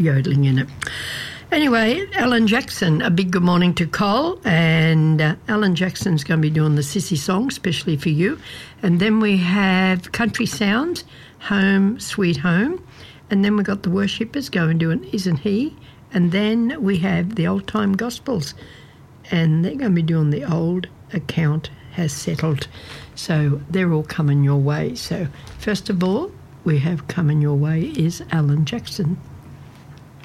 yodeling in it. Anyway, Alan Jackson, a big good morning to Cole, and Alan Jackson's going to be doing the Sissy song, especially for you. And then we have Country Sounds, Home Sweet Home, and then we've got the Worshippers going doing Isn't He, and then we have the Old Time Gospels, and they're going to be doing The Old Account Has Settled. So they're all coming your way. So first of all, we have coming your way is Alan Jackson.